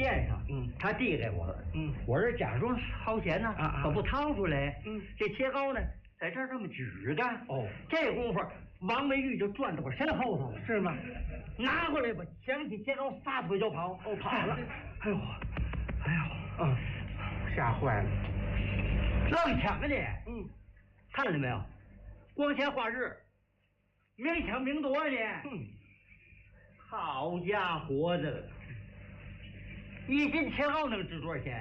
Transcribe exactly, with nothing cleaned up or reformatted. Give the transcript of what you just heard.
垫上， 嗯， 他递给我， 嗯， 我这假装掏钱呢， 啊啊， 可不掏出来， 嗯， 这切糕呢，在这儿这么举着， 哦， 这功夫王梅玉就转到我身后头了， 是吗？ 拿过来吧，抢起切糕，撒腿就跑，哦，跑了， 哎呦，哎呦，嗯，吓坏了， 愣抢啊你， 嗯， 看见没有？光天化日，明抢明夺呢， 嗯， 好家伙的，一斤切糕能值多少钱？